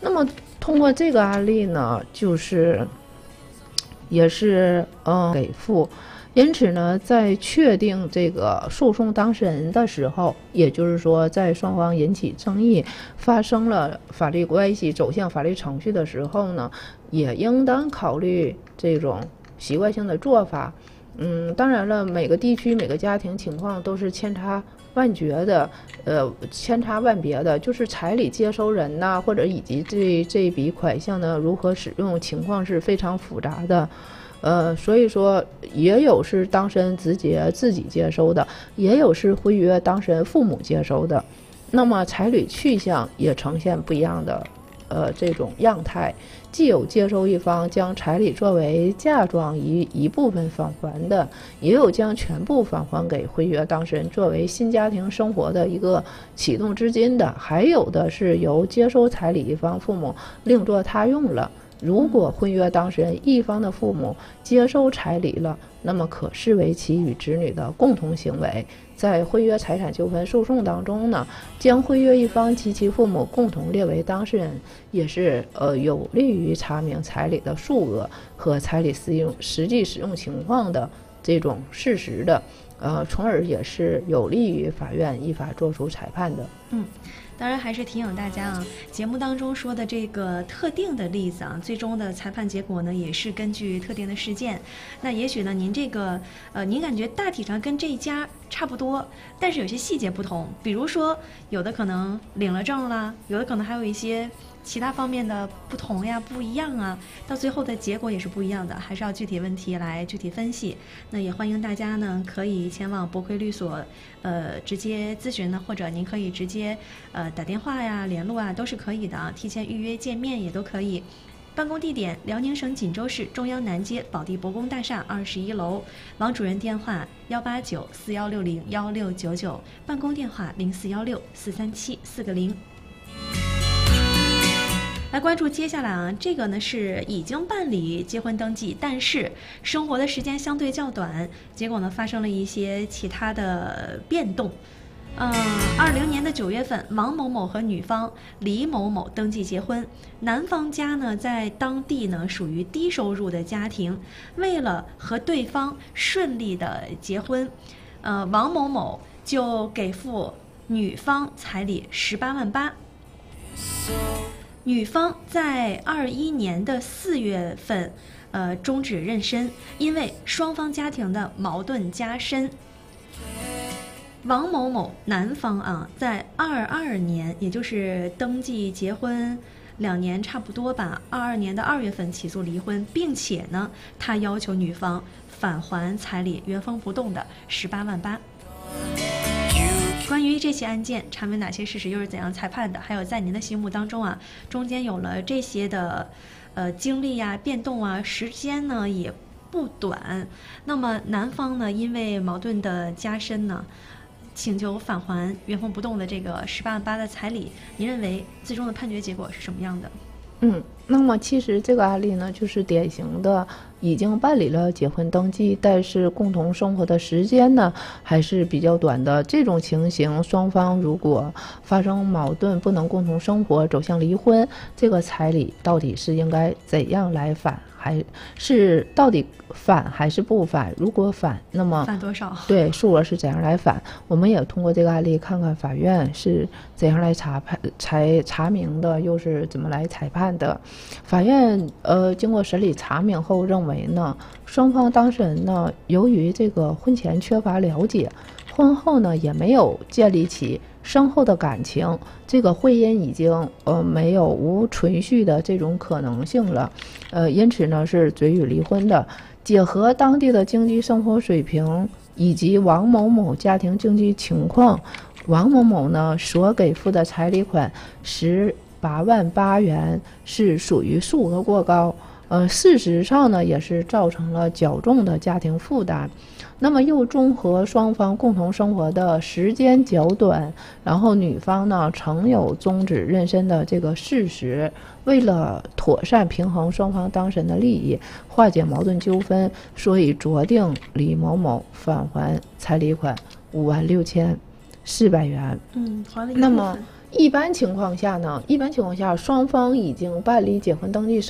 那么通过这个案例呢，就是也是给付。因此呢，在确定这个诉讼当事人的时候，也就是说在双方引起争议，发生了法律关系走向法律程序的时候呢，也应当考虑这种习惯性的做法。当然了，每个地区每个家庭情况都是千差万绝的，千差万别的，就是彩礼接收人呐，或者以及这笔款项呢如何使用，情况是非常复杂的。所以说也有是当事人自己接收的，也有是婚约当事人父母接收的。那么彩礼去向也呈现不一样的这种样态，既有接收一方将彩礼作为嫁妆一部分返还的，也有将全部返还给婚约当事人作为新家庭生活的一个启动资金的，还有的是由接收彩礼一方父母另作他用了。如果婚约当事人一方的父母接收彩礼了，那么可视为其与子女的共同行为。在婚约财产纠纷诉讼当中呢，将婚约一方及其父母共同列为当事人，也是有利于查明彩礼的数额和彩礼实际使用情况的这种事实的，从而也是有利于法院依法作出裁判的。 当然还是提醒大家啊，节目当中说的这个特定的例子啊，最终的裁判结果呢，也是根据特定的事件。那也许呢，您这个您感觉大体上跟这一家差不多，但是有些细节不同，比如说有的可能领了证了，有的可能还有一些其他方面的不同呀、不一样啊，到最后的结果也是不一样的，还是要具体问题来具体分析。那也欢迎大家呢可以前往博魁律所直接咨询呢，或者您可以直接打电话呀联络啊，都是可以的啊，提前预约见面也都可以。办公地点：辽宁省锦州市中央南街宝地博宫大厦21楼，王主任电话18941601699，办公电话0416437440。来关注接下来啊，这个呢是已经办理结婚登记，但是生活的时间相对较短，结果呢发生了一些其他的变动。20年的9月份，王某某和女方李某某登记结婚。男方家呢在当地呢属于低收入的家庭，为了和对方顺利的结婚，王某某就给付女方彩礼18万8。女方在21年的4月份，终止妊娠，因为双方家庭的矛盾加深。王某某男方啊，在22年，也就是登记结婚2年差不多吧，22年的2月份起诉离婚，并且呢，他要求女方返还彩礼原封不动的18万8。关于这起案件查明哪些事实，又是怎样裁判的，还有在您的心目当中啊，中间有了这些的经历呀、变动啊，时间呢也不短。那么男方呢，因为矛盾的加深呢，请求返还原封不动的这个18万8的彩礼，您认为最终的判决结果是什么样的？ 那么其实这个案例呢，就是典型的已经办理了结婚登记，但是共同生活的时间呢还是比较短的这种情形。双方如果发生矛盾，不能共同生活，走向离婚，这个彩礼到底是应该怎样来返，还是到底返还是不返？如果返，那么返多少？对， 数额是怎样来返？我们也通过这个案例看看法院是怎样来查明的，又是怎么来裁判的。法院经过审理查明后认为呢，双方当事人呢，由于这个婚前缺乏了解，婚后呢也没有建立起深厚的感情，这个婚姻已经没有无存续的这种可能性了，因此呢是准予离婚的。结合当地的经济生活水平以及王某某家庭经济情况，王某某呢所给付的彩礼款18万8元是属于数额过高，事实上呢也是造成了较重的家庭负担。那么又综合双方共同生活的时间较短，然后女方呢曾有终止妊娠的这个事实，为了妥善平衡双方当事人的利益，化解矛盾纠纷，所以酌定李某某返还彩礼款56400元。 还了一部分。 那么一般情况下呢，双方已经办理结婚登记